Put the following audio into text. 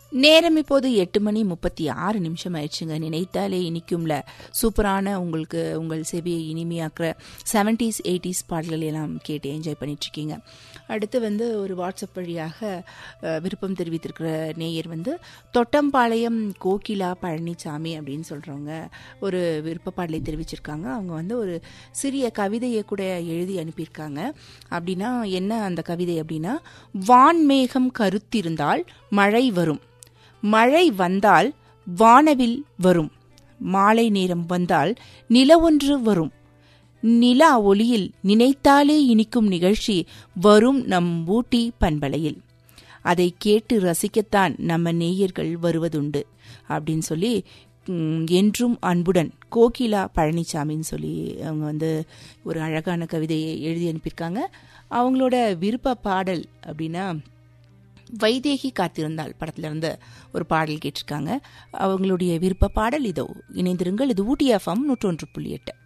நேரம் இப்போது 8:36 ஆயிடுச்சுங்க. நினைத்தாலே இனிக்கும்ல சூப்பரான உங்களுக்கு உங்கள் செவியை இனிமையாக்குற 70s 80s பாடல்கள் எல்லாம் கேட்டு என்ஜாய் பண்ணிட்டு இருக்கீங்க. அடுத்து ஒரு வாட்ஸ்அப் வழியாக விருப்பம் தெரிவித்திருக்கிற நேயர் தொட்டம்பாளையம் கோகிலா பழனிசாமி அப்படின்னு சொல்றவங்க ஒரு விருப்ப பாடலை தெரிவிச்சிருக்காங்க. அவங்க ஒரு சிறிய கவிதையை கூட எழுதி அனுப்பியிருக்காங்க. அப்படின்னா என்ன அந்த கவிதை அப்படின்னா, வான்மேகம் கருத்திருந்தால் மழை வரும், மழை வந்தால் வானவில் வரும், மாலை நேரம் வந்தால் நிலவொன்று வரும், நிலா ஒளியில் நினைத்தாலே இனிக்கும் நிகழ்ச்சி வரும் நம் ஊட்டி பண்பலையில், அதை கேட்டு ரசிக்கத்தான் நம்ம நேயர்கள் வருவதுண்டு அப்படின்னு சொல்லி என்றும் அன்புடன் கோகிலா பழனிசாமின்னு சொல்லி அவங்க ஒரு அழகான கவிதையை எழுதி அனுப்பியிருக்காங்க. அவங்களோட விருப்ப பாடல் அப்படின்னா வைதேகி காத்திருந்தாள் படத்துல இருந்து ஒரு பாடல் கேட்டிருக்காங்க. அவங்களுடைய விருப்ப பாடல் இதோ. இணைந்திருங்கள். இது ஊட்டி FM 101.8.